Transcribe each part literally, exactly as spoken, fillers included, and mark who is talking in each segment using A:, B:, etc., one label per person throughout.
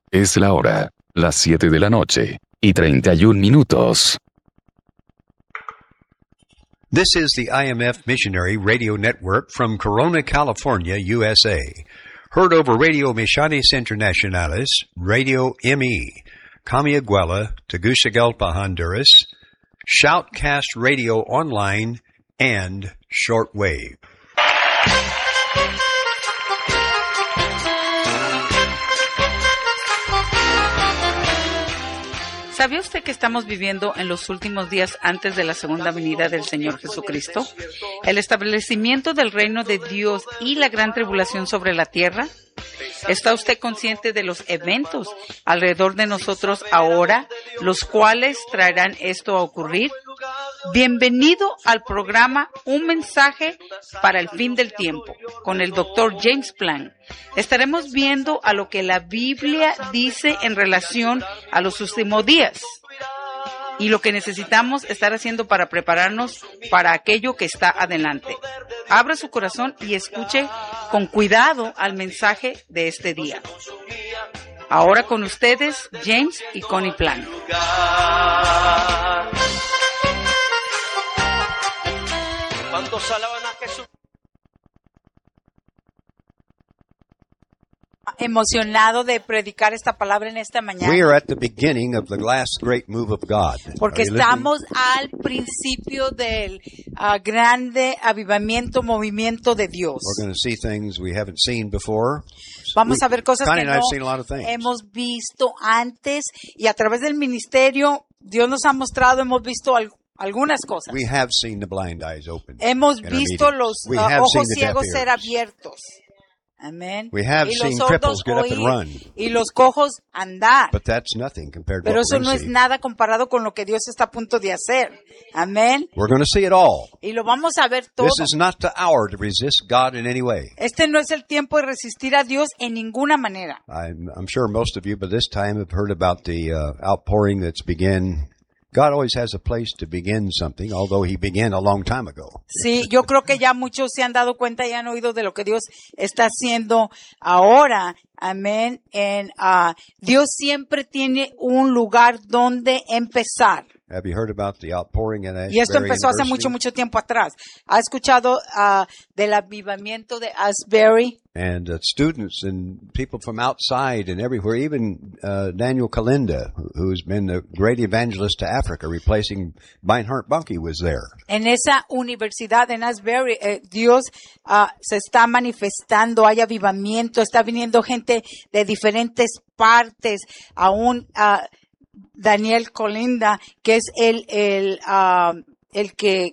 A: Es la hora, las siete de la noche, y treinta y un minutos.
B: This is the I M F Missionary Radio Network from Corona, California, U S A. Heard over Radio Misiones Internacionales, Radio M E, Camiguela, Tegucigalpa, Honduras, Shoutcast Radio Online, and Shortwave.
C: ¿Sabía usted que estamos viviendo en los últimos días antes de la segunda venida del Señor Jesucristo? ¿El establecimiento del reino de Dios y la gran tribulación sobre la tierra? ¿Está usted consciente de los eventos alrededor de nosotros ahora, los cuales traerán esto a ocurrir? Bienvenido al programa Un Mensaje para el Fin del Tiempo, con el doctor James Plan. Estaremos viendo a lo que la Biblia dice en relación a los últimos días y lo que necesitamos estar haciendo para prepararnos para aquello que está adelante. Abra su corazón y escuche con cuidado al mensaje de este día. Ahora con ustedes, James y Connie Plan.
D: ¿Cuántos alaban a Jesús?
E: Emocionado de predicar esta palabra en esta mañana.
B: We are at the beginning of the last great move of God.
E: Porque estamos al principio del uh, grande avivamiento, movimiento de Dios.
B: We're going to see things we haven't seen before.
E: Vamos a ver cosas
B: Connie
E: que
B: and I
E: no
B: have seen a lot of things.
E: hemos visto antes, y a través del ministerio Dios nos ha mostrado, hemos visto algo. Algunas cosas.
B: We have seen the blind eyes open.
E: Hemos
B: in our
E: visto
B: meetings.
E: los
B: We
E: uh,
B: have
E: ojos
B: seen the deaf
E: ciegos ser
B: ears.
E: abiertos. Amén.
B: We have
E: Y los
B: seen
E: sordos
B: cripples get up and
E: oír
B: run.
E: y los cojos andar.
B: But that's nothing compared to
E: Pero
B: what
E: eso
B: we're
E: no
B: going
E: es
B: to see.
E: nada comparado con lo que Dios está a punto de hacer. Amén.
B: We're going to see it all.
E: Y lo vamos a ver todo.
B: This is not the hour to resist God in any way.
E: Este no es el tiempo de resistir a Dios en ninguna manera.
B: I'm, I'm sure most of you by this time have heard about the uh, outpouring that's begun. God always has a place to begin something, although He began a long time ago.
E: Sí, yo creo que ya muchos se han dado cuenta y han oído de lo que Dios está haciendo ahora. Amén. En, uh, Dios siempre tiene un lugar donde empezar.
B: Have you heard about the outpouring at Asbury
E: Y esto empezó hace
B: University?
E: mucho, mucho tiempo atrás. ¿Ha escuchado uh, del avivamiento de Asbury?
B: And uh, students and people from outside and everywhere, even uh, Daniel Kalinda, who- who's been the great evangelist to Africa, replacing Beinhard Bunke, was there.
E: En esa universidad en Asbury, eh, Dios uh, se está manifestando, hay avivamiento, está viniendo gente de diferentes partes, aún uh, Daniel Colinda, que es el, el, uh, el que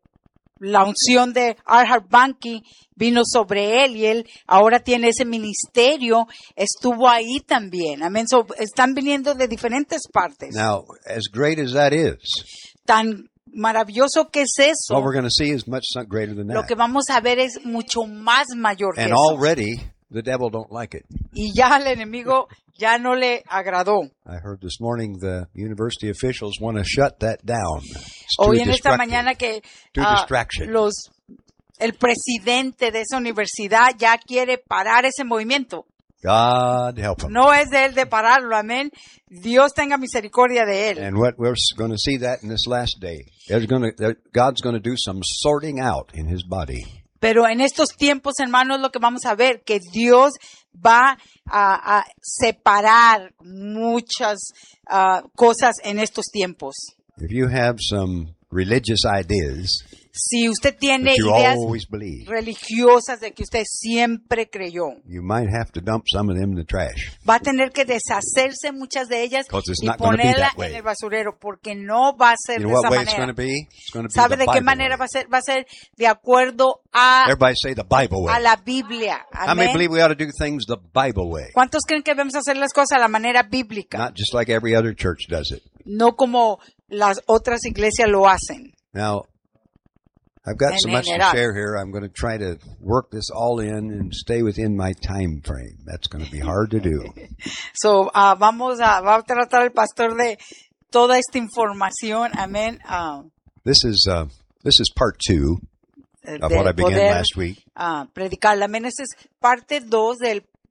E: la unción de Arhard Bunke vino sobre él y él ahora tiene ese ministerio, estuvo ahí también. Amén. So, están viniendo de diferentes partes.
B: Now, as great as that is,
E: Tan maravilloso que es eso.
B: what we're going to see is much greater than
E: Lo
B: that.
E: que vamos a ver es mucho más mayor que
B: And
E: eso.
B: already, the devil don't like it.
E: Y ya al enemigo ya no le agradó.
B: I heard this morning the university officials want to shut that down. It's too
E: Hoy en esta
B: destructive.
E: mañana que
B: Too
E: ah,
B: distraction.
E: los el presidente de esa universidad ya quiere parar ese movimiento.
B: God help them.
E: No es de él de pararlo, amén. Dios tenga misericordia de él.
B: And what we're going to see that in this last day. There's going to, God's going to do some sorting out in His body.
E: Pero en estos tiempos, hermanos, lo que vamos a ver, que Dios va a, a separar muchas ah, cosas en estos tiempos.
B: If you have some religious ideas
E: Si usted tiene
B: that you
E: ideas
B: always believe,
E: religiosas de que usted siempre creyó,
B: you might have to dump some of them in the trash.
E: va a tener que deshacerse muchas de ellas
B: 'Cause it's
E: y
B: not gonna be
E: ponerla
B: that way.
E: en el basurero, porque no va a ser
B: You know
E: de
B: what
E: esa
B: way it's going to
E: manera.
B: be? It's going to be
E: ¿Sabe
B: the
E: de qué
B: Bible
E: manera
B: way.
E: va a ser? Va a ser de acuerdo a,
B: Everybody say the Bible
E: a
B: way.
E: la Biblia.
B: How many
E: Amén.
B: believe we ought to do things the Bible way?
E: ¿Cuántos creen que debemos hacer las cosas a la manera bíblica?
B: Not just like every other church does it.
E: No como las otras iglesias lo hacen.
B: Now, I've got
E: En
B: so much to
E: general.
B: share here. I'm going to try to work this all in and stay within my time frame. That's going to be hard to do.
E: So, ah, vamos a, va a tratar el pastor de toda esta información. Amén. ah,
B: This is uh, this is part two
E: de
B: of what I began
E: poder
B: last week.
E: ah, predicarla. Amén. Esta es parte dos del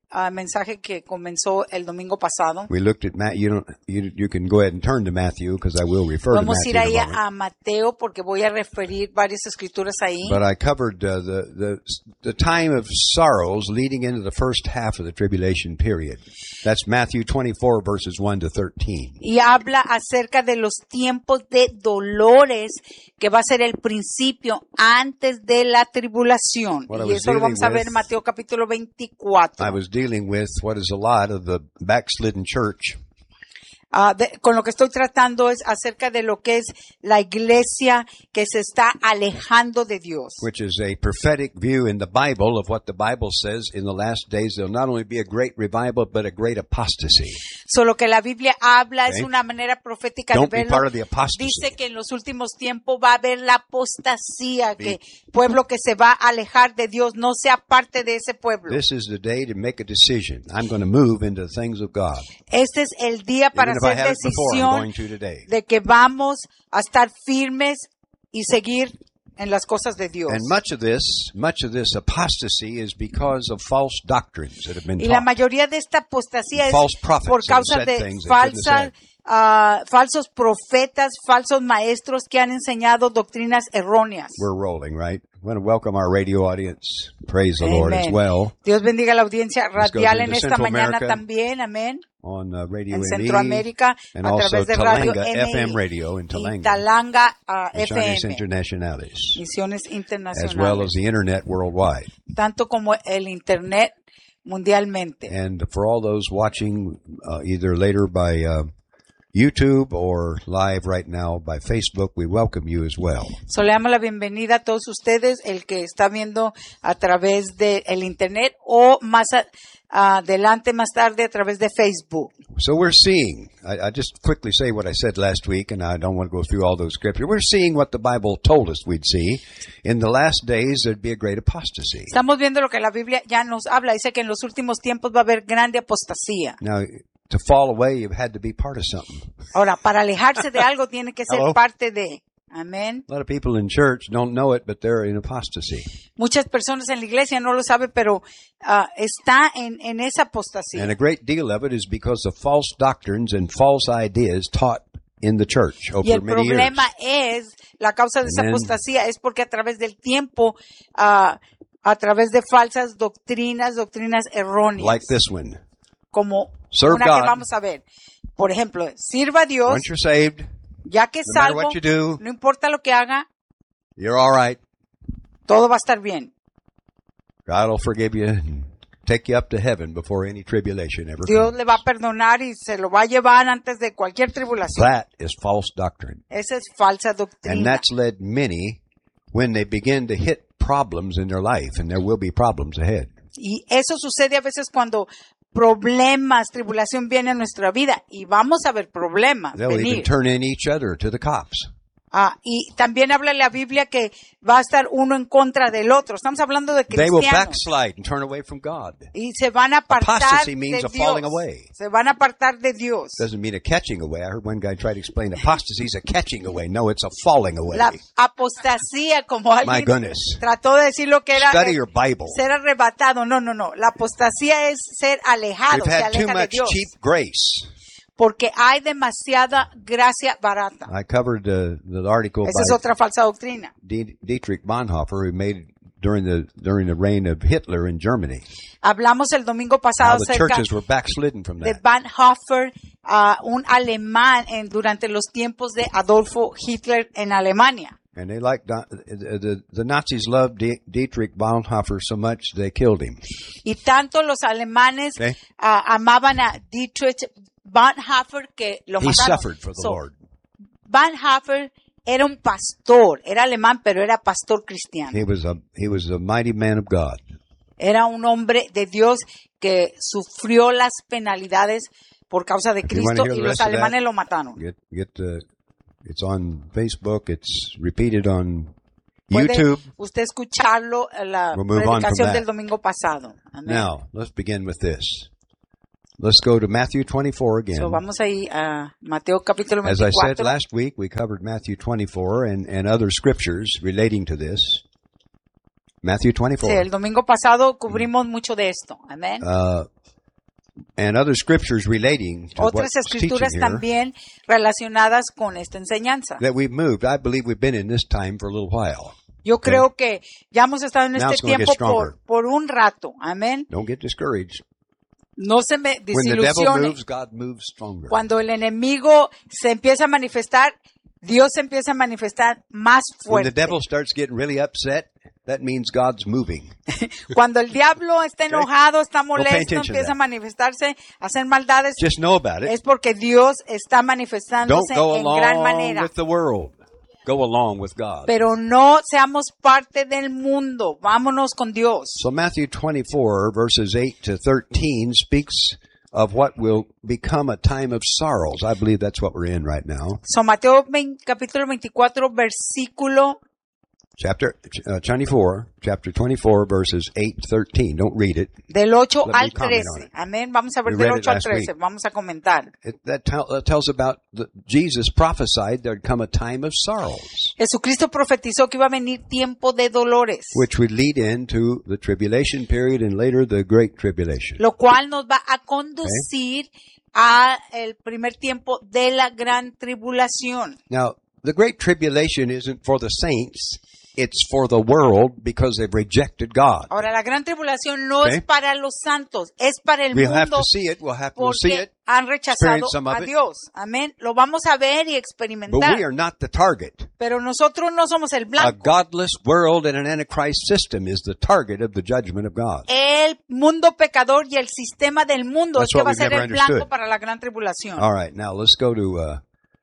E: uh, mensaje que comenzó el domingo pasado.
B: We looked at Matt. You don't. You, you can go ahead and turn to Matthew because I will refer to
E: Vamos a
B: Matthew
E: ir
B: in
E: ahí
B: a moment.
E: a Mateo porque voy a referir varias escrituras ahí.
B: But I covered uh, the the the time of sorrows leading into the first half of the tribulation period. That's Matthew twenty-four verses one to thirteen.
E: Y habla acerca de los tiempos de dolores que va a ser el principio antes de la tribulación.
B: What I
E: Y
B: was
E: eso lo vamos a
B: dealing
E: ver en
B: with-
E: Mateo capítulo veinticuatro.
B: I was dealing with what is a lot of the backslidden church.
E: Ah, de- con lo que estoy tratando es acerca de lo que es la iglesia que se está alejando de Dios.
B: Which is a prophetic view in the Bible of what the Bible says in the last days there'll not only be a great revival but a great apostasy.
E: Solo que la Biblia habla,
B: Okay.
E: es una manera profética
B: Don't
E: de
B: be
E: verlo.
B: part of the apostasy.
E: Dice que en los últimos tiempos va a haber la apostasía, que pueblo que se va a alejar de Dios no sea parte de ese pueblo.
B: This is the day to make a decision. I'm going to move into the things of God.
E: Este es el día para
B: Even if I
E: hacer
B: haven't before, I'm going
E: decisión
B: to today.
E: de que vamos a estar firmes y seguir en las cosas de Dios.
B: And much of this, much of this apostasy is because of false doctrines that have been
E: Y la
B: taught.
E: mayoría de esta apostasía es
B: False prophets
E: por
B: that have
E: causa
B: said
E: de
B: things they shouldn't have
E: falsas, ah, falsos profetas, falsos maestros que han enseñado doctrinas erróneas.
B: We're rolling, right? I want to welcome our radio audience. Praise the Lord as
E: Amén.
B: well
E: Dios bendiga a la audiencia
B: Let's go
E: radial
B: to
E: en
B: the
E: esta
B: Central
E: mañana
B: America.
E: también, amén.
B: on uh, Radio
E: En
B: M E
E: Centroamérica
B: and
E: a
B: also
E: través de Radio
B: Talanga
E: M
B: F M
E: I
B: radio in
E: y
B: Talanga,
E: Talanga ah,
B: Misiones
E: F M,
B: Internationales,
E: misiones
B: as well
E: internacionales,
B: as the internet worldwide.
E: tanto como el internet mundialmente.
B: And for all those watching uh, either later by uh, YouTube or live right now by Facebook, we welcome you as well.
E: So, le damos la bienvenida a todos ustedes, el que está viendo a través del internet o más a- adelante, más tarde a través de Facebook.
B: So we're seeing, I, I just quickly say what I said last week, and I don't want to go through all those scriptures. We're seeing what the Bible told us we'd see. In the last days, there'd be a great apostasy.
E: Estamos viendo lo que la Biblia ya nos habla. Dice que en los últimos tiempos va a haber grande apostasía.
B: Now, to fall away, you've had to be part of something.
E: Ahora, para alejarse de algo tiene que ser
B: Hello.
E: parte de. Amén.
B: A lot of people in church don't know it, but they're in apostasy.
E: Muchas personas en la iglesia no lo saben, pero ah, está en, en esa apostasía.
B: And a great deal of it is because of false doctrines and false ideas taught in the church
E: Y
B: over
E: el
B: many years.
E: problema es, la causa de esa
B: Amen.
E: apostasía es porque a través del tiempo, ah, a través de falsas doctrinas, doctrinas erróneas,
B: Like this one.
E: como
B: Serve
E: una
B: God.
E: que vamos a ver. Por ejemplo, sirva a Dios,
B: Once you're saved,
E: ya que es
B: no matter
E: salvo,
B: what you do,
E: no importa lo que haga,
B: you're all right.
E: todo va a estar bien.
B: God will forgive you and take you up to heaven before any tribulation ever
E: Dios
B: comes.
E: le va a perdonar y se lo va a llevar antes de cualquier tribulación.
B: That is false doctrine.
E: Esa es falsa
B: And
E: doctrina.
B: that's led many when they begin to hit problems in their life, and there will be problems ahead.
E: Y eso sucede a veces cuando problemas, tribulación viene a nuestra vida y vamos a ver problemas
B: They'll even
E: venir.
B: turn in each other to the cops.
E: Ah, y también habla la Biblia que va a estar uno en contra del otro. Estamos hablando de
B: They will
E: cristianos.
B: backslide and turn away from God.
E: Y se van a apartar
B: Apostasy
E: de
B: means a
E: Dios.
B: falling away.
E: Se van a apartar de Dios.
B: Doesn't mean a catching away. I heard one guy try to explain apostasy is a catching away. No, it's a falling away.
E: La apostasía, como
B: My
E: alguien
B: goodness.
E: trató de decir lo que era
B: Study
E: eh,
B: your Bible.
E: ser arrebatado. No, no, no. La apostasía es ser alejado,
B: We've
E: se
B: had too
E: aleja de
B: much
E: Dios.
B: cheap grace.
E: Porque hay demasiada gracia barata.
B: I covered uh, the article
E: Esa es
B: by
E: otra falsa doctrina.
B: D- Dietrich Bonhoeffer, who made during the during the reign of Hitler in Germany.
E: Hablamos el domingo
B: How
E: pasado
B: the
E: acerca
B: churches were backslidden from
E: de
B: that.
E: Bonhoeffer, ah, un alemán en, durante los tiempos de Adolfo Hitler en Alemania.
B: And they liked uh, the the Nazis loved D- Dietrich Bonhoeffer so much they killed him.
E: Y tanto los alemanes
B: Okay.
E: ah, amaban a Dietrich Bonhoeffer que lo
B: He
E: mataron.
B: suffered for the
E: So,
B: Lord.
E: Bonhoeffer era un pastor, era alemán, pero era pastor cristiano.
B: He was a he was a mighty man of God.
E: Era un hombre de Dios que sufrió las penalidades por causa de
B: If you wanna
E: Cristo
B: hear
E: y
B: the
E: los
B: rest of that,
E: alemanes lo mataron.
B: Get get uh, it's on Facebook. It's repeated on
E: Puede
B: YouTube.
E: usted escucharlo en la
B: We'll move on from
E: predicación
B: that.
E: del domingo pasado. Amén.
B: Now let's begin with this. Let's go to Matthew twenty-four again.
E: So, vamos ahí a Mateo capítulo
B: As I said
E: veinticuatro.
B: last week, we covered Matthew twenty-four and, and other scriptures relating to this. Matthew
E: Sí,
B: twenty-four.
E: el domingo pasado cubrimos mucho de esto. Amén.
B: Uh, and other scriptures relating to
E: otras
B: what's teaching
E: escrituras
B: here,
E: también relacionadas con esta enseñanza.
B: that we've moved. I believe we've been in this time for a little while.
E: Yo creo que ya hemos estado en
B: Now
E: este
B: it's gonna get
E: tiempo
B: stronger.
E: por, por un rato. Amén.
B: Don't get discouraged.
E: No se me
B: When the devil
E: desilusione.
B: moves, God moves stronger.
E: Cuando el enemigo se empieza a manifestar, Dios se empieza a manifestar más
B: When the
E: fuerte.
B: devil starts getting really upset, that means God's moving.
E: Cuando el diablo está enojado, está
B: pay
E: molesto,
B: attention to
E: empieza a
B: that.
E: manifestarse, a hacer maldades,
B: Just know about it.
E: es porque Dios está
B: Don't
E: manifestándose
B: go
E: en gran
B: along
E: manera.
B: with the world. Go along with God.
E: Pero no seamos parte del mundo. Vámonos con Dios.
B: So Matthew twenty-four, verses eight to thirteen, speaks of what will become a time of sorrows. I believe that's what we're in right now.
E: So Mateo veinte, capítulo veinticuatro, versículo
B: Chapter uh, twenty-four, chapter twenty-four, verses eight to thirteen. Don't read it.
E: del ocho
B: Let me
E: al
B: comment on
E: trece.
B: it.
E: Amén. Vamos a ver
B: We
E: del
B: read it
E: ocho al
B: last
E: trece.
B: week.
E: Vamos a comentar.
B: It that, tell, that tells about the, Jesus prophesied there'd come a time of sorrows,
E: Jesucristo profetizó que iba a venir tiempo de dolores,
B: which would lead into the tribulation period and later the great tribulation.
E: lo cual nos va a conducir a el primer tiempo de la gran tribulación.
B: Now, the great tribulation isn't for the saints. It's for the world because they've rejected God.
E: Ahora, la gran tribulación no
B: Okay.
E: es para los santos, es para el
B: We'll have
E: mundo
B: to see it. We'll have to we'll see
E: porque
B: it.
E: han rechazado
B: experience some of
E: a
B: it.
E: Dios. Amén. Lo vamos a ver y
B: But
E: experimentar.
B: we are not the target.
E: Pero nosotros no somos el
B: A
E: blanco.
B: godless world and an antichrist system is the target of the judgment of God.
E: El mundo pecador y el sistema del mundo
B: That's
E: es que
B: what
E: va a
B: we've
E: ser
B: never
E: el blanco
B: understood.
E: para la gran tribulación.
B: All right, now let's go to, uh,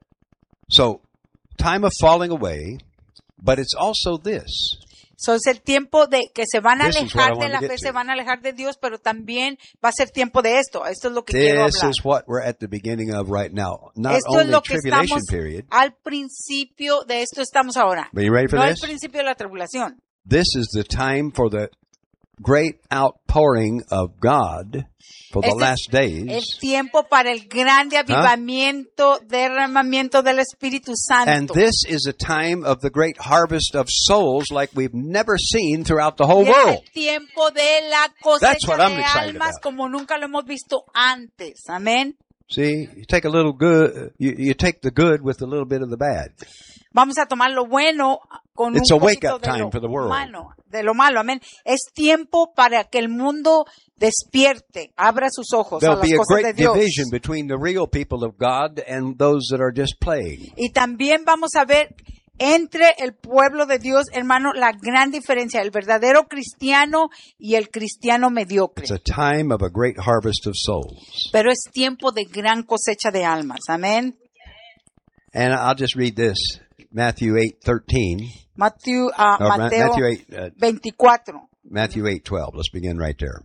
B: so, time of falling away, but it's also this.
E: So, es el tiempo de que se van a
B: This is what I
E: alejar de
B: wanted
E: la
B: to
E: fe,
B: get
E: se
B: to.
E: van a alejar de Dios, pero también va a ser tiempo de esto. Esto es lo que quiero
B: This
E: hablar.
B: is what we're at the beginning of right now. Not
E: Esto es
B: only
E: lo que
B: tribulation
E: estamos
B: period.
E: al principio de esto estamos ahora.
B: Are you ready for
E: No al
B: this?
E: principio de la tribulación.
B: This is the time for the great outpouring of God for the
E: Este
B: last
E: es
B: days.
E: el tiempo para el grande avivamiento, derramamiento del Espíritu
B: And
E: Santo.
B: this is a time of the great harvest of souls like we've never seen throughout the whole
E: Y es
B: world.
E: el tiempo de la
B: That's
E: cosecha
B: what I'm
E: de
B: excited
E: almas
B: about.
E: como nunca lo hemos visto antes. Amén.
B: See, you take a little good, you, you take the good with a little bit of the bad.
E: Vamos a tomar lo bueno con
B: It's
E: un
B: a wake
E: poquito
B: up
E: de
B: time
E: lo
B: for the world.
E: malo, de lo malo. Amén. Es tiempo para que el mundo despierte, abra sus ojos a
B: There'll
E: las
B: be a
E: cosas de
B: great
E: Dios.
B: division between the real people of God and those that are just playing.
E: Y también vamos a ver entre el pueblo de Dios, hermano, la gran diferencia, el verdadero cristiano y el cristiano mediocre.
B: It's a time of a great harvest of souls.
E: Pero es tiempo de gran cosecha de almas. Amén.
B: And I'll just read this, Matthew eight thirteen.
E: Mateo, ah,
B: No, Ma-
E: Mateo
B: Matthew eight, uh,
E: veinticuatro,
B: Matthew eight twelve. Let's begin right there.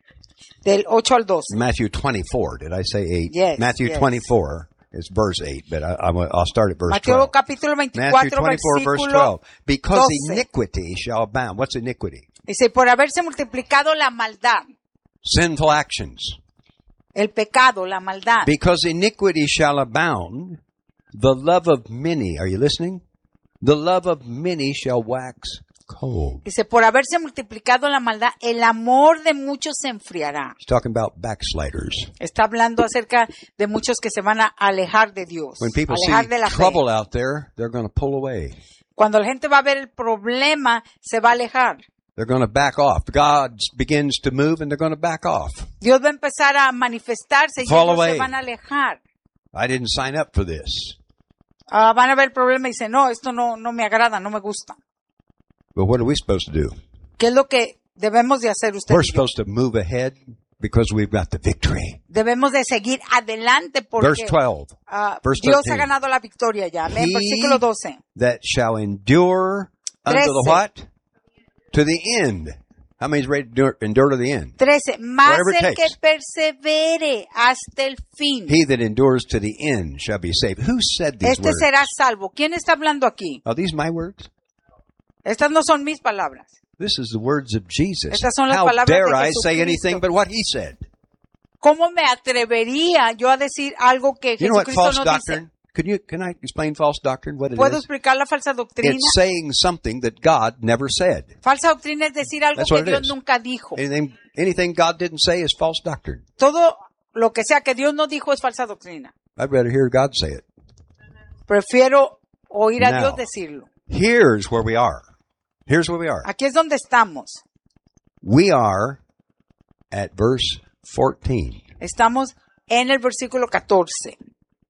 E: del ocho al doce.
B: Matthew twenty-four. Did I say eight?
E: Yes,
B: Matthew
E: yes.
B: twenty-four. It's verse eight, but I, I'm, I'll start at verse
E: Mateo
B: twelve.
E: capítulo
B: Matthew
E: veinticuatro,
B: twenty-four, verse
E: versículo
B: twelve. Because
E: doce.
B: iniquity shall abound. What's iniquity?
E: Dice, por haberse multiplicado la maldad,
B: Sinful actions.
E: el pecado, la maldad.
B: Because iniquity shall abound, the love of many, are you listening? The love of many shall wax cold.
E: Dice, por haberse multiplicado la maldad, el amor de muchos se enfriará.
B: He's talking about backsliders.
E: Está hablando acerca de muchos que se van a alejar de Dios,
B: When people see
E: alejar de la fe.
B: trouble out there, they're going to pull away.
E: Cuando la gente va a ver el problema, se va a alejar.
B: They're going to back off. God begins to move and they're going to back off.
E: Dios va a empezar a manifestarse y
B: Fall
E: ellos
B: away.
E: se van a alejar.
B: I didn't sign up for this.
E: Ah, van a ver el problema y dicen, no, esto no, no me agrada, no me gusta.
B: But what are we supposed to do?
E: ¿Qué es lo que debemos de hacer usted
B: We're
E: y yo?
B: supposed to move ahead because we've got the victory.
E: Debemos de seguir adelante porque
B: Verse twelve.
E: ah,
B: verse
E: Dios
B: thirteen.
E: ha ganado la victoria ya. Amén.
B: He
E: Versículo doce.
B: That shall endure unto the
E: Trece.
B: what? To the end. How many's ready to endure, endure to the end?
E: trece. Más
B: Whatever it
E: el que
B: takes.
E: persevere hasta el fin.
B: He that endures to the end shall be saved. Who said these
E: Este
B: words?
E: será salvo. ¿Quién está hablando aquí?
B: Are these my words?
E: Estas no son mis palabras.
B: This is the words of Jesus.
E: Estas son las
B: How
E: palabras
B: dare
E: de
B: I say
E: Jesucristo.
B: anything but what he said?
E: ¿Cómo me atrevería yo a decir algo que
B: You know what
E: Jesucristo
B: false
E: no
B: doctrine?
E: dice?
B: Can you can I explain false doctrine? What it
E: ¿Puedo
B: is?
E: explicar la falsa doctrina?
B: It's saying something that God never said.
E: Falsa doctrina es decir algo
B: That's
E: que
B: what it
E: Dios
B: is.
E: nunca dijo.
B: Anything anything God didn't say is false doctrine.
E: Todo lo que sea que Dios no dijo es falsa doctrina.
B: I'd rather hear God say it.
E: Prefiero oír a
B: Now.
E: Dios decirlo.
B: Here's where we are. Here's where we are.
E: Aquí es donde estamos.
B: We are at verse fourteen.
E: Estamos en el versículo catorce.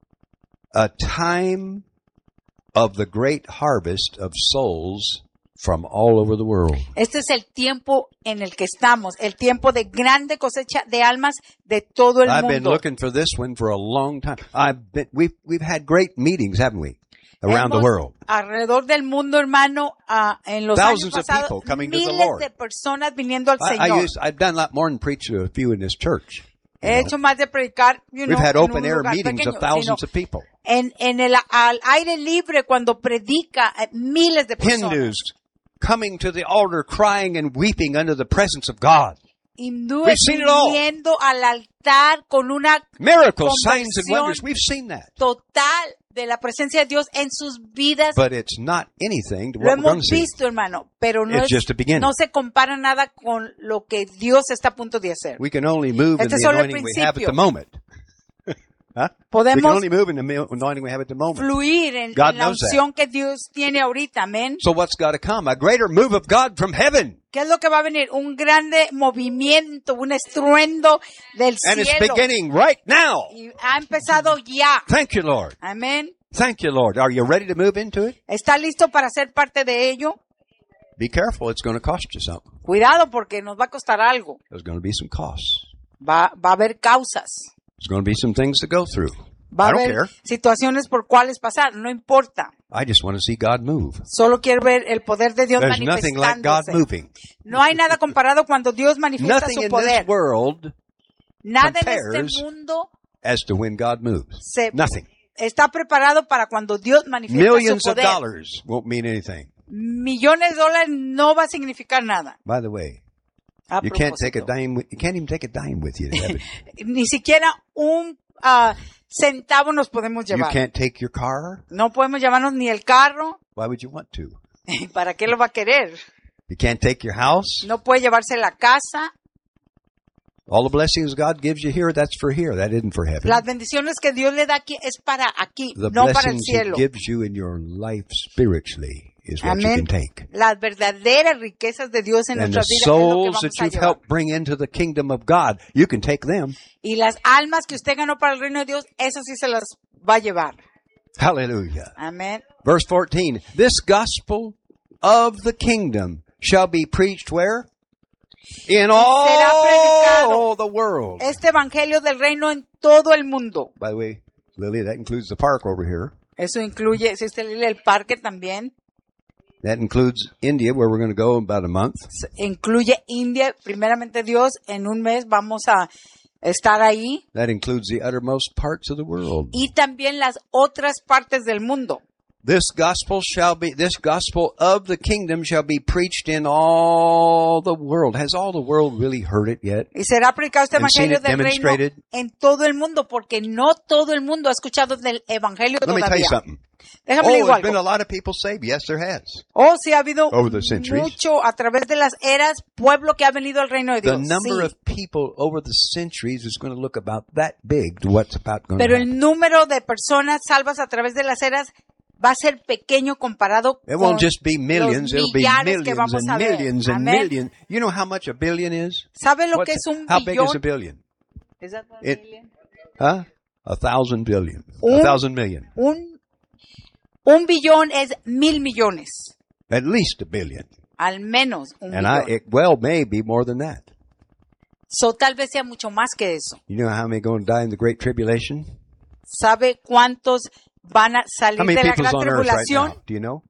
B: A time of the great harvest of souls from all over the world.
E: Este es el tiempo en el que estamos, el tiempo de grande cosecha de almas de todo el
B: I've been
E: mundo.
B: looking for this one for a long time. I've been, we've, we've had great meetings, haven't we? Around the
E: Hemos,
B: world.
E: Alrededor del mundo, hermano, ah, en los
B: Thousands
E: años
B: of
E: pasados,
B: people coming to the
E: miles
B: Lord.
E: de personas viniendo al
B: I, I
E: Señor.
B: used, I've done a lot more than preach to a few in this church. you
E: He
B: know.
E: hecho más de predicar, you
B: We've
E: know,
B: had
E: en
B: open
E: un
B: air
E: lugar
B: meetings
E: pequeño,
B: of thousands
E: sino
B: of people.
E: en, en el al aire libre cuando predica eh, miles de personas.
B: Hindus coming to the altar crying and weeping under the presence of God.
E: Hindúes
B: We've seen it all.
E: viniendo al altar con una
B: Miracles, signs and
E: Conversión.
B: wonders. We've seen that.
E: total de la presencia de Dios en sus vidas.
B: But it's not anything to
E: Lo
B: what we're going
E: hemos
B: to see.
E: visto, hermano, pero no,
B: It's
E: es,
B: just a beginning.
E: no se compara nada con lo que Dios está a punto de hacer.
B: We can only move in
E: Este
B: the
E: es solo el
B: anointing we have at
E: principio.
B: the moment. Huh? We can
E: Podemos
B: only move in the mi- anointing we have at the moment.
E: fluir en,
B: God
E: en la
B: knows that.
E: unción que Dios tiene ahorita, amén.
B: So what's got to come? A greater move of God from heaven.
E: ¿Qué es lo que va a venir? Un grande movimiento, un estruendo del
B: And it's
E: cielo.
B: beginning right now.
E: Y ha empezado ya,
B: Thank you, Lord.
E: amén.
B: Thank you, Lord. Are you ready to move into it?
E: ¿Está listo para ser parte de ello?
B: Be careful. It's going to cost you something.
E: Cuidado porque nos va a costar algo.
B: There's going to be some costs.
E: Va, va a haber causas.
B: There's going to be some things to go through.
E: Va a
B: I don't
E: haber
B: care.
E: situaciones por cuales pasar. No importa.
B: I just want to see God move.
E: Solo quiero ver el poder de Dios
B: There's nothing like God
E: manifestándose.
B: moving.
E: No hay nada comparado cuando Dios manifiesta
B: Nothing
E: su
B: in
E: poder.
B: this world
E: Nada en
B: compares
E: este mundo
B: as to when God moves.
E: se
B: Nothing.
E: está preparado para cuando Dios manifiesta
B: Millions
E: su
B: of
E: poder.
B: dollars won't mean anything.
E: Millones de dólares no va a significar nada.
B: By the way,
E: A
B: you can't take a
E: propósito.
B: dime. With, you can't even take a dime with you to heaven.
E: Ni siquiera un ah, centavo nos podemos
B: You
E: llevar.
B: can't take your car.
E: No podemos llevarnos ni el carro.
B: Why would you want to?
E: ¿Para qué lo va a querer?
B: You can't take your house.
E: No puede llevarse la casa.
B: All the blessings God gives you here, that's for here. That isn't for heaven.
E: Las bendiciones que Dios le da aquí es para aquí,
B: The
E: no para el
B: blessings He
E: cielo.
B: gives you in your life spiritually is what you
E: Amén.
B: can take.
E: Las verdaderas riquezas de Dios en
B: And the
E: nuestras vidas es lo que
B: souls
E: vamos
B: that
E: a
B: you've
E: llevar.
B: helped bring into the kingdom of God, you can take them.
E: Y las almas que usted ganó para el reino de Dios, eso sí se las va a llevar.
B: Hallelujah.
E: Amén.
B: Verse fourteen. This gospel of the kingdom shall be preached where? In
E: será predicado.
B: all the world.
E: Este evangelio del reino en todo el mundo.
B: By the way, Lily, that includes the park over here.
E: Eso incluye, si usted lee el parque también,
B: That includes India, where we're going to go in about a month.
E: se- incluye India, primeramente Dios, en un mes vamos a estar ahí.
B: That includes the uttermost parts of the world.
E: Y también las otras partes del mundo.
B: This gospel shall be, this gospel of the kingdom shall be preached in all the world. Has all the world really heard it yet?
E: Y será predicado este
B: And seen
E: evangelio
B: it
E: del reino
B: demonstrated?
E: en todo el mundo, porque no todo el mundo ha escuchado del evangelio
B: Let me tell you
E: todavía.
B: something.
E: Déjame
B: Oh,
E: le digo
B: there's been a
E: algo.
B: lot of people saved. Yes, there has.
E: Oh, sí ha habido
B: Over the centuries.
E: mucho a través de las eras, pueblo que ha venido al reino de
B: The
E: Dios.
B: number
E: Sí.
B: of people over the centuries is going to look about that big to what's about going
E: Pero
B: to
E: el
B: happen.
E: número de personas salvas a través de las eras va a ser pequeño comparado
B: It
E: con
B: won't just be millions,
E: los
B: it'll be
E: millares que
B: millions
E: vamos a
B: and
E: ver.
B: millions and
E: Amén.
B: millions. You know how much a billion is?
E: ¿Sabe lo
B: What's
E: que es
B: it-
E: un
B: how big is a
E: billón?
B: billion? It- Huh? A thousand billion. A
E: Un-
B: thousand million.
E: Un, un billón es mil millones.
B: At least a billion.
E: Al menos un
B: And I,
E: billón.
B: it well may be more than that.
E: So, tal vez sea mucho más que eso.
B: You know how many going to die in the Great Tribulation?
E: ¿Sabe cuántos van a salir
B: How many
E: de la
B: people's
E: gran
B: on earth right
E: tribulación?
B: now? Do you know?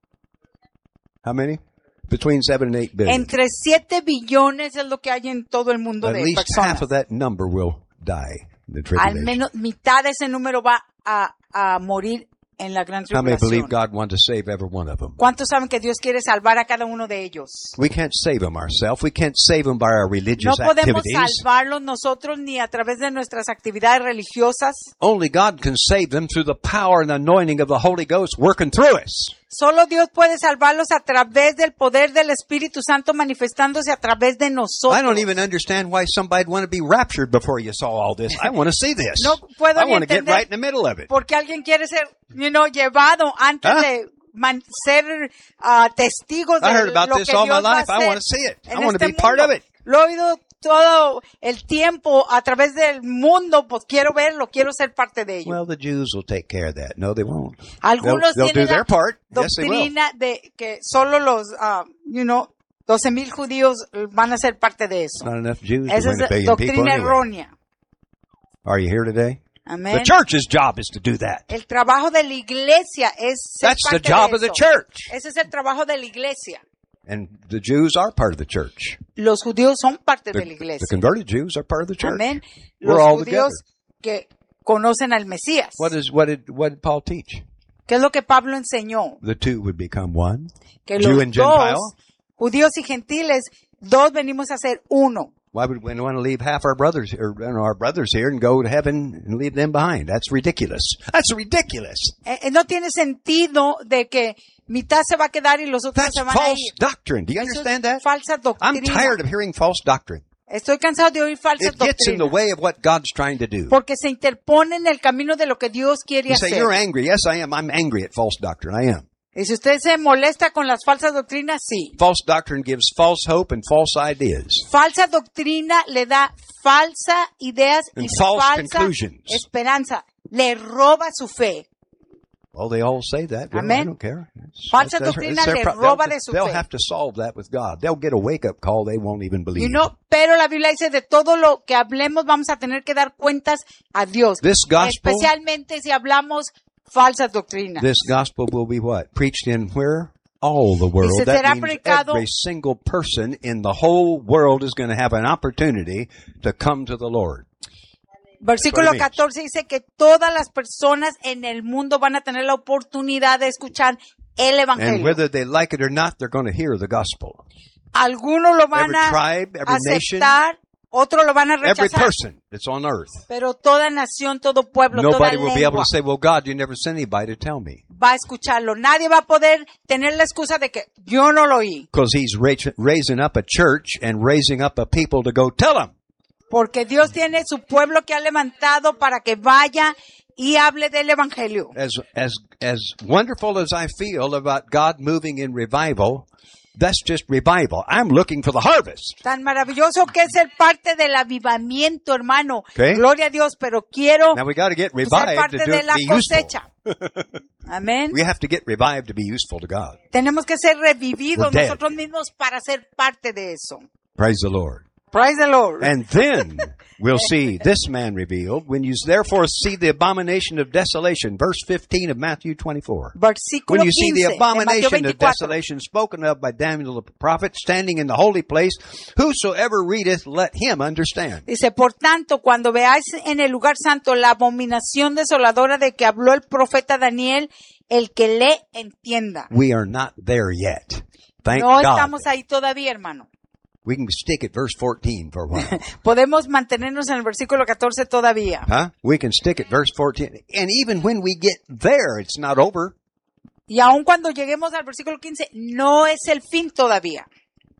B: How many? Between seven and eight billion.
E: Entre siete billones es lo que hay en todo el mundo
B: At
E: de
B: least
E: personas.
B: half of that number will die in the
E: Al
B: tribulation.
E: menos mitad de ese número va a, a morir en la gran
B: How many believe
E: tribulación.
B: God wants to save every one of them?
E: ¿Cuántos saben que Dios quiere salvar a cada uno de ellos?
B: We can't save them ourselves. We can't save them by our
E: No
B: religious
E: podemos
B: activities.
E: salvarlos nosotros ni a través de nuestras actividades religiosas.
B: Only God can save them through the power and anointing of the Holy Ghost working through us.
E: Solo Dios puede salvarlos a través del poder del Espíritu Santo manifestándose a través de nosotros.
B: I don't even understand why somebody'd want to be raptured before you saw all this. I want to see this.
E: No puedo
B: I
E: ni
B: want to get
E: entender
B: right in the middle of it.
E: porque alguien quiere ser, you know, llevado antes
B: Huh?
E: de man- ser uh, testigos de
B: I heard about
E: lo
B: this
E: que
B: all
E: Dios
B: my
E: va a
B: life. I
E: hacer
B: want to see it. I
E: en
B: want to
E: este
B: be part
E: mundo.
B: of it.
E: Lo he oído todo el tiempo a través del mundo, pues quiero verlo, quiero ser parte de ello.
B: Well, the Jews will take care of that. No, they won't.
E: Algunos
B: they'll, they'll do
E: tienen
B: their
E: la
B: part. Yes, they will.
E: doctrina de que solo los, uh, you know, doce mil judíos van a ser parte de eso.
B: Not enough Jews to
E: Esa
B: win a
E: es
B: billion people
E: doctrina
B: anyway.
E: errónea.
B: Are you here today?
E: Amén.
B: The church's job is to do that.
E: El trabajo de la iglesia es ser
B: That's the
E: parte
B: job
E: de
B: of the
E: eso.
B: church.
E: Ese es el trabajo de la iglesia.
B: And the Jews are part of the church.
E: Los judíos son parte
B: The,
E: de la
B: the
E: iglesia.
B: converted Jews are part of the church.
E: Amén.
B: We're
E: Los
B: all
E: judíos que conocen al Mesías.
B: What is what did what did Paul teach?
E: ¿Qué es lo que Pablo enseñó?
B: The two would become one.
E: Que
B: Jew
E: los
B: and Gentile.
E: dos, judíos y gentiles, dos venimos a ser uno.
B: Why would we want to leave half our brothers or you know, our brothers here and go to heaven and leave them behind? That's ridiculous. That's ridiculous.
E: Eh, eh, no tiene sentido de que mitad se va a quedar y los otros
B: That's
E: se van a
B: false
E: ir.
B: doctrine. Do you
E: Eso es
B: understand that?
E: falsa
B: I'm
E: doctrina.
B: tired of hearing false doctrine.
E: Estoy cansado de oír falsas
B: It gets in the
E: doctrinas.
B: way of what God's trying to do.
E: Porque se interpone en el camino de lo que Dios quiere
B: You say,
E: hacer.
B: you're angry. Yes, I am. I'm angry at false doctrine. I am.
E: Y si usted se molesta con las falsas doctrinas, sí.
B: False doctrine gives false hope and false ideas.
E: Falsa doctrina le da falsa ideas y
B: And false
E: falsa
B: conclusions.
E: esperanza. Le roba su fe.
B: Well, they all say that. Well, I
E: Amen.
B: don't care. It's-
E: Falsa
B: that's-
E: doctrina
B: it's their
E: le
B: pro-
E: roba
B: they'll,
E: de su
B: they'll
E: fe.
B: have to solve that with God. They'll get a wake-up call they won't even believe.
E: You know, pero la Biblia dice de todo lo que hablemos vamos a tener que dar cuentas a Dios.
B: This gospel,
E: Especialmente si hablamos falsas doctrinas.
B: this gospel will be what? Preached in where? All the world.
E: Dice,
B: That
E: será
B: means
E: predicado-
B: every single person in the whole world is going to have an opportunity to come to the Lord.
E: Versículo
B: What it means.
E: catorce dice que todas las personas en el mundo van a tener la oportunidad de escuchar el
B: And
E: Evangelio.
B: whether they like it or not, they're going to hear the gospel.
E: Algunos lo van
B: Every
E: a
B: tribe, every nation,
E: aceptar, otros lo van a
B: every
E: rechazar.
B: person that's on earth.
E: Pero toda nación, todo pueblo, toda
B: Nobody will be able
E: lengua
B: to say, well, God, you never sent anybody to tell me.
E: va a escucharlo. Nadie va a poder tener la excusa de que yo no lo oí.
B: Because he's ra- raising up a church and raising up a people to go tell them.
E: Porque Dios tiene su pueblo que ha levantado para que vaya y hable del Evangelio.
B: As, as, as wonderful as I feel about God moving in revival, that's just revival. I'm looking for the harvest.
E: Tan maravilloso que es ser parte del avivamiento, hermano.
B: Okay.
E: Gloria a Dios, pero quiero
B: Now we got to get
E: ser
B: revived
E: parte
B: to do
E: de
B: it,
E: la
B: be useful.
E: cosecha. Amén.
B: We have to get revived to be useful to God.
E: Tenemos que ser revividos
B: We're dead.
E: nosotros mismos para ser parte de eso.
B: Praise the Lord.
E: Praise the Lord.
B: And then we'll see this man revealed. When you therefore see the abomination of desolation, verse fifteen of Matthew twenty-four.
E: Versículo
B: When you see the
E: quince de Mateo
B: abomination of
E: veinticuatro.
B: desolation spoken of by Daniel the prophet, standing in the holy place, whosoever readeth, let him understand.
E: Dice, por tanto, cuando veáis en el lugar santo la abominación desoladora de que habló el profeta Daniel, el que lee entienda.
B: We are not there yet. Thank
E: No
B: God.
E: estamos ahí todavía, hermano.
B: We can stick at verse fourteen for a while.
E: Podemos mantenernos en el versículo catorce todavía.
B: Huh? We can stick at verse fourteen. And even when we get there, it's not over.
E: Y aun cuando lleguemos al versículo quince, no es el fin todavía.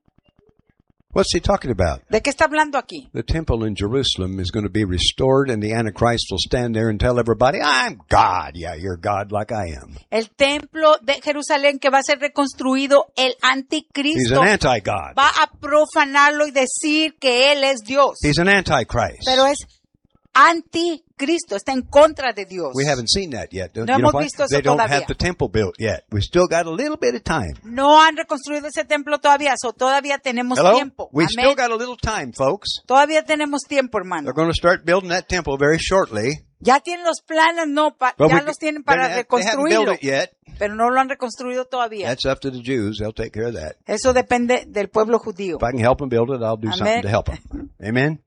B: What's he talking about?
E: ¿De qué está hablando aquí?
B: The temple in Jerusalem is going to be restored, and the Antichrist will stand there and tell everybody, I'm God. Yeah, you're God like I am.
E: El templo de Jerusalén que va a ser reconstruido, el
B: He's
E: anticristo
B: an anti-God.
E: va a profanarlo y decir que él es Dios.
B: He's an antichrist.
E: Pero es anticristo, está en contra de Dios.
B: We haven't seen that yet. Don't,
E: No
B: you know
E: hemos
B: why?
E: visto eso
B: They don't
E: todavía.
B: have the temple built yet. We still got a little bit of time.
E: No han reconstruido ese templo todavía, so todavía tenemos
B: Hello?
E: tiempo.
B: We
E: Amén.
B: still got a little time, folks.
E: Todavía tenemos tiempo, hermano.
B: They're going to start building that temple very shortly.
E: Ya tienen los planes, no, pa-
B: But
E: ya
B: we-
E: los tienen
B: they
E: para
B: haven't- they haven't built
E: reconstruirlo,
B: it yet.
E: pero no lo han reconstruido todavía.
B: That's up to the Jews. They'll take care of that.
E: Eso depende del pueblo judío.
B: If I can help them build it, I'll do something
E: Amen.
B: to help them. Amen?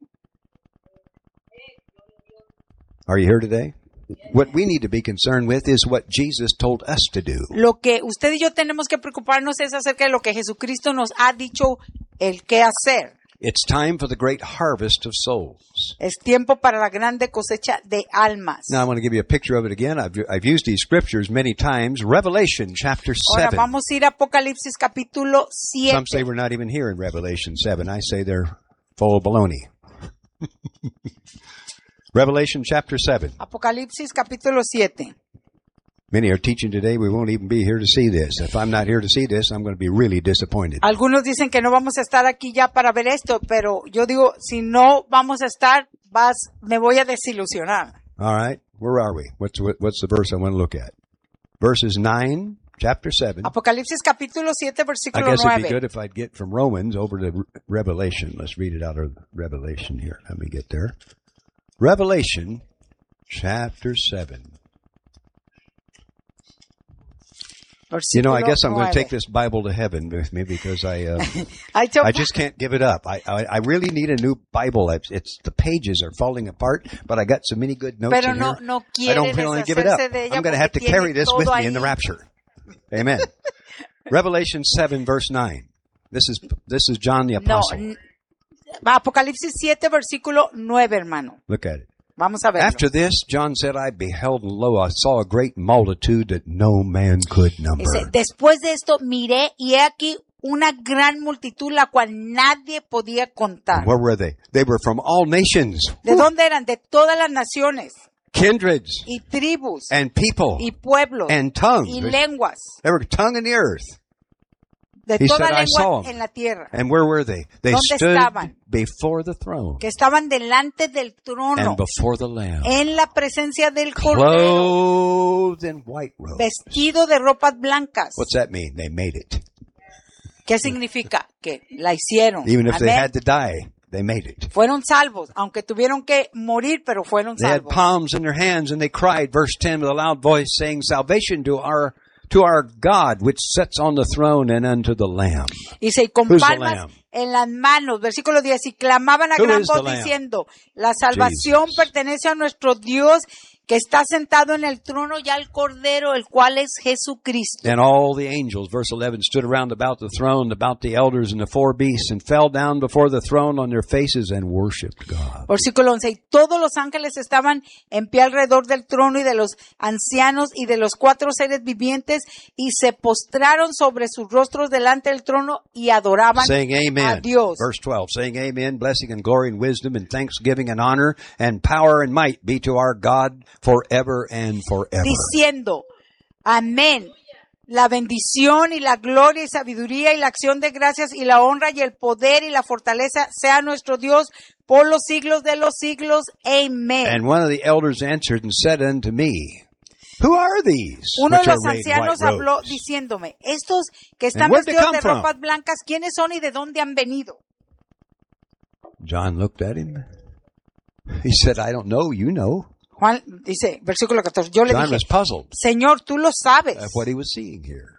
B: Are you here today? What we need to be concerned with is what Jesus told us to do.
E: Lo que usted y yo tenemos que preocuparnos es acerca de lo que Jesucristo nos ha dicho el qué hacer.
B: It's time for the great harvest of souls.
E: Es tiempo para la grande cosecha de almas.
B: Now I want to give you a picture of it again. I've, I've used these scriptures many times. Revelation chapter
E: Ahora
B: seven.
E: vamos a ir a Apocalipsis capítulo
B: Some say
E: siete.
B: we're not even here in Revelation seven. I say they're full of baloney. Revelation chapter seven.
E: Apocalipsis capítulo siete.
B: Many are teaching today we won't even be here to see this. If I'm not here to see this, I'm going to be really disappointed.
E: Algunos dicen que no vamos a estar aquí ya para ver esto, pero yo digo, si no vamos a estar, vas, me voy a desilusionar.
B: All right, where are we? What's what, what's the verse I want to look at? Verses nine, chapter seven.
E: Apocalipsis capítulo siete,
B: I
E: versículo
B: guess it'd be
E: nueve.
B: good if I'd get from Romans over to Re- Revelation. Let's read it out of Revelation here. Let me get there. Revelation chapter seven. You know, I guess I'm going to take this Bible to heaven with me because I uh,
E: I told-
B: I just can't give it up. I, I I really need a new Bible. It's, it's the pages are falling apart, but I got so many good notes
E: Pero
B: in
E: no,
B: here.
E: no
B: I
E: quiere
B: don't plan to give it up.
E: deshacerse de ella
B: I'm going to have to
E: porque
B: carry
E: tiene
B: this with
E: todo
B: me in the
E: ahí.
B: rapture. Amen. Revelation seven verse nine. This is this is John the
E: No,
B: apostle.
E: n- Apocalipsis siete, versículo nueve, hermano.
B: Look at it.
E: Vamos a verlo.
B: After this, John said, I beheld, and lo, I saw a great multitude that no man could number.
E: Dice, después de esto miré y he aquí una gran multitud la cual nadie podía contar.
B: Where were they? They were from all nations,
E: ¿De dónde eran? De todas las naciones
B: kindreds,
E: y tribus
B: and people,
E: y pueblos
B: and tongues.
E: y lenguas.
B: They were tongue in the earth.
E: De
B: He
E: toda
B: said, I saw
E: lengua
B: 'em.
E: en la tierra.
B: And where were they? They
E: ¿Dónde
B: stood
E: estaban?
B: before the throne
E: Que estaban delante del trono.
B: and before the Lamb,
E: En la presencia del Cordero.
B: clothed in white robes.
E: Vestido de ropas blancas.
B: What's that mean? They made it.
E: ¿Qué significa? Que la hicieron.
B: Even if they
E: Amén.
B: had to die, they made it.
E: Fueron salvos, aunque tuvieron que morir, pero fueron
B: They had
E: salvos.
B: palms in their hands and they cried, verse ten, with a loud voice, saying, Salvation to our to our God, which sits on the throne and unto the Lamb.
E: Y se con
B: Who's the
E: palmas
B: lamb?
E: en las manos, versículo diez, y clamaban a
B: Who
E: gran
B: is the
E: voz
B: lamb?
E: diciendo, la salvación
B: Jesus.
E: pertenece a nuestro Dios que está sentado en el trono y al Cordero, el cual es Jesucristo.
B: And all the angels, verse eleven, stood around about the throne, about the elders and the four beasts, and fell down before the throne on their faces and worshipped God.
E: Versículo once, y todos los ángeles estaban en pie alrededor del trono y de los ancianos y de los cuatro seres vivientes y se postraron sobre sus rostros delante del trono y adoraban
B: Saying
E: a
B: amen.
E: Dios.
B: Verse twelve, saying amen, blessing and glory and wisdom and thanksgiving and honor and power and might be to our God forever and forever.
E: Diciendo, amén. La bendición y la gloria y sabiduría y la acción de gracias y la honra y el poder y la fortaleza sea nuestro Dios por los siglos de los siglos. Amén.
B: And one of the elders answered and said unto me, Who are these
E: Uno
B: which
E: de
B: are
E: los
B: arrayed in
E: ancianos
B: white
E: habló
B: robes?
E: diciéndome, estos que están
B: And where'd they
E: vestidos
B: come
E: de
B: from?
E: ropas blancas, ¿quiénes son y de dónde han venido?
B: John looked at him. He said, I don't know, you know.
E: Juan dice, versículo catorce, yo le
B: John
E: dije,
B: was puzzled
E: Señor, tú lo sabes.
B: at what he was seeing here.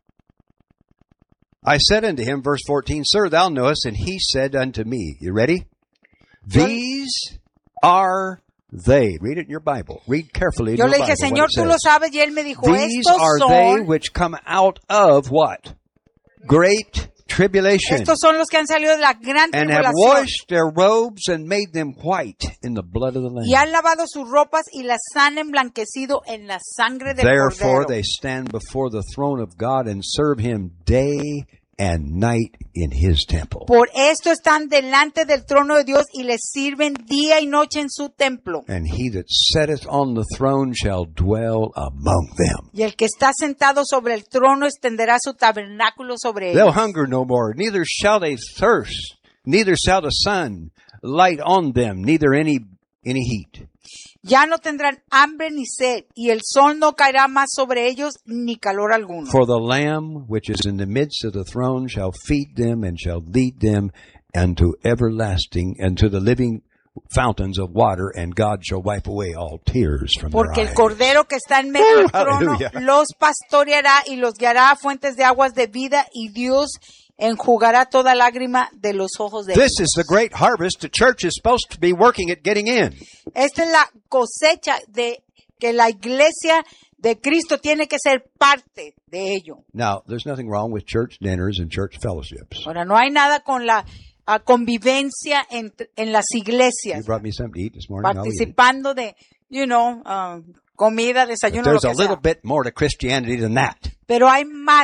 B: I said unto him, verse fourteen, Sir, thou knowest, and he said unto me, you ready? These are they. Read it in your Bible. Read carefully in
E: Yo
B: your
E: le
B: Bible
E: dije,
B: what
E: Señor,
B: it
E: tú lo
B: says.
E: sabes, y él me dijo,
B: These
E: estos
B: are they
E: son,
B: which come out of what? Great tribulation.
E: estos son los que han salido de la gran
B: And have
E: tribulación.
B: washed their robes and made them white in the blood of the Lamb.
E: Y han lavado sus ropas y las han emblanquecido en la sangre del
B: Therefore
E: Cordero.
B: they stand before the throne of God and serve him day and night in his temple.
E: Por esto están delante del trono de Dios y les sirven día y noche en su templo.
B: And he that sitteth on the throne shall dwell among them.
E: Y el que está sentado sobre el trono extenderá su tabernáculo sobre
B: They'll
E: ellos.
B: hunger no more, neither shall they thirst, neither shall the sun light on them, neither any any heat.
E: Ya no tendrán hambre ni sed, y el sol no caerá más sobre ellos, ni calor alguno.
B: For the Lamb which is in the midst of the throne shall feed them and shall lead them unto everlasting and to the living fountains of water, and God shall wipe away all tears from
E: Porque
B: their
E: el
B: eyes.
E: Cordero que está en medio del trono
B: Aleluya.
E: los pastoreará y los guiará a fuentes de aguas de vida, y Dios enjugará toda lágrima de los ojos de ellos.
B: This is the great harvest the church is supposed to be working at getting in.
E: Esta es la cosecha de que la iglesia de Cristo tiene que ser parte de ello.
B: Now, there's nothing wrong with church dinners and church fellowships.
E: Ahora, no hay nada con la ah, convivencia en, en las
B: You
E: iglesias,
B: brought me something to eat this morning. I'll eat it.
E: participando de, you know, ah, comida,
B: But
E: desayuno, lo
B: there's
E: que
B: a little
E: sea.
B: bit more to Christianity than that.
E: Pero hay más